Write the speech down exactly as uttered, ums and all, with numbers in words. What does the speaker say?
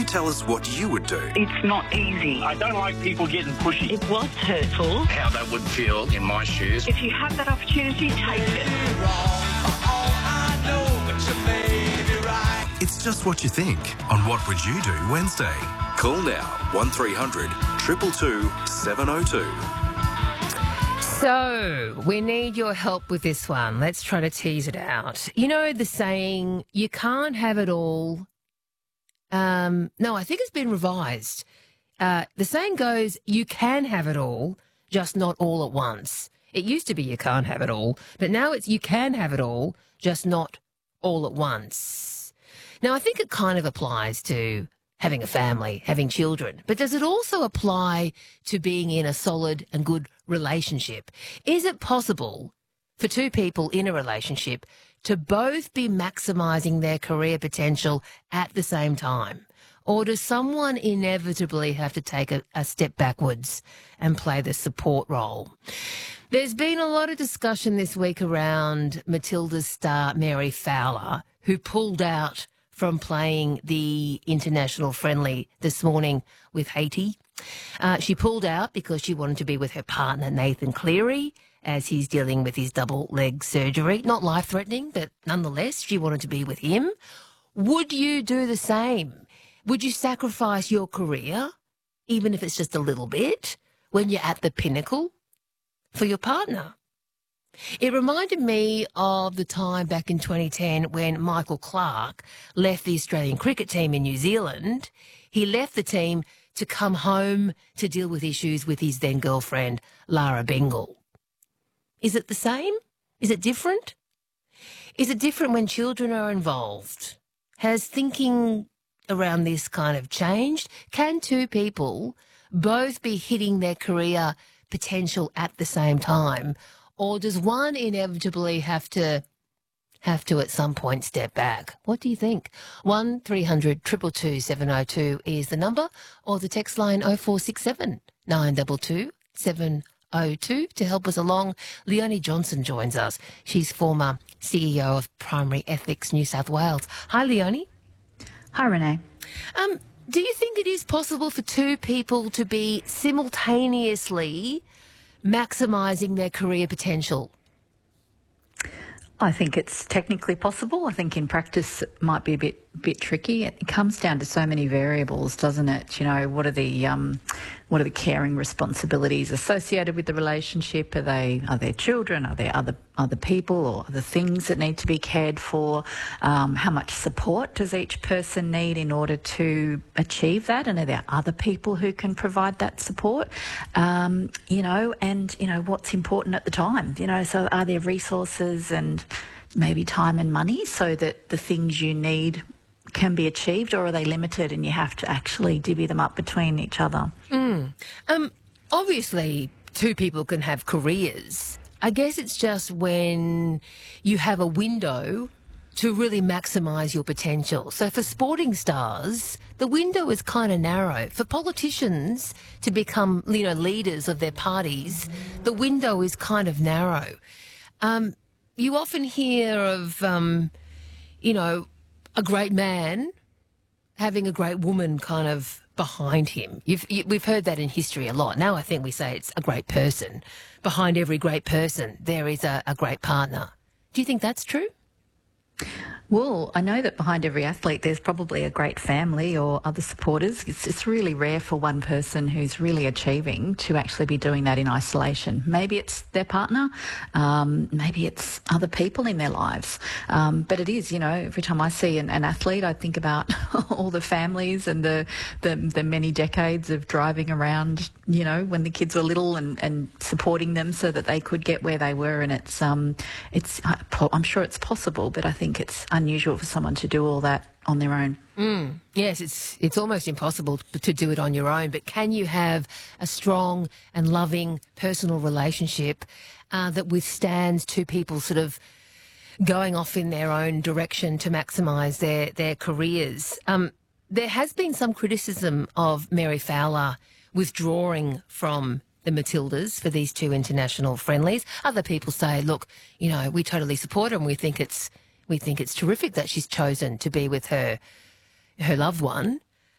You tell us what you would do. It's not easy. I don't like people getting pushy. It was hurtful. How that would feel in my shoes. If you have that opportunity, take it. It's Just What You Think on What Would You Do Wednesday. Call now one three hundred two two two seven oh two. So, we need your help with this one. Let's try to tease it out. You know the saying, you can't have it all. Um, no, I think it's been revised. Uh, the saying goes, you can have it all, just not all at once. It used to be you can't have it all, but now it's you can have it all, just not all at once. Now, I think it kind of applies to having a family, having children, but does it also apply to being in a solid and good relationship? Is it possible for two people in a relationship to both be maximising their career potential at the same time? Or does someone inevitably have to take a, a step backwards and play the support role? There's been a lot of discussion this week around Matilda's star Mary Fowler, who pulled out from playing the international friendly this morning with Haiti. Uh, she pulled out because she wanted to be with her partner, Nathan Cleary, as he's dealing with his double leg surgery. Not life-threatening, but nonetheless, she wanted to be with him. Would you do the same? Would you sacrifice your career, even if it's just a little bit, when you're at the pinnacle for your partner? It reminded me of the time back in twenty ten when Michael Clarke left the Australian cricket team in New Zealand. He left the team to come home to deal with issues with his then-girlfriend, Lara Bingle. Is it the same? Is it different? Is it different when children are involved? Has thinking around this kind of changed? Can two people both be hitting their career potential at the same time? Or does one inevitably have to have to at some point step back? What do you think? one three hundred two two two seven oh two is the number, or the text line oh four six seven nine two two seven oh two to help us along. Leonie Johnson joins us. She's former C E O of Primary Ethics New South Wales. Hi, Leonie. Hi, Renee. Um, do you think it is possible for two people to be simultaneously maximising their career potential? I think it's technically possible. I think in practice it might be a bit bit tricky. It comes down to so many variables, doesn't it? You know, what are the um, what are the caring responsibilities associated with the relationship? Are they are there children? Are there other other people or other things that need to be cared for? Um, how much support does each person need in order to achieve that? And are there other people who can provide that support? Um, you know, and you know what's important at the time. You know, so are there resources and maybe time and money so that the things you need can be achieved, or are they limited and you have to actually divvy them up between each other? Mm. Um, obviously, two people can have careers. I guess it's just when you have a window to really maximise your potential. So for sporting stars, the window is kind of narrow. For politicians to become, you know, leaders of their parties, the window is kind of narrow. Um, you often hear of, um, you know, a great man having a great woman kind of behind him. You've, you, we've heard that in history a lot. Now I think we say it's a great person. Behind every great person, there is a, a great partner. Do you think that's true? Well, I know that behind every athlete there's probably a great family or other supporters. It's, it's really rare for one person who's really achieving to actually be doing that in isolation. Maybe it's their partner, um, maybe it's other people in their lives. Um, but it is, you know, every time I see an, an athlete, I think about all the families and the, the the many decades of driving around, you know, when the kids were little and, and supporting them so that they could get where they were. And it's, um, it's I'm sure it's possible, but I think it's unusual for someone to do all that on their own. Mm, yes, it's it's almost impossible to do it on your own, but can you have a strong and loving personal relationship uh, that withstands two people sort of going off in their own direction to maximise their, their careers? Um, there has been some criticism of Mary Fowler withdrawing from the Matildas for these two international friendlies. Other people say, look, you know, we totally support her and we think it's We think it's terrific that she's chosen to be with her her loved one.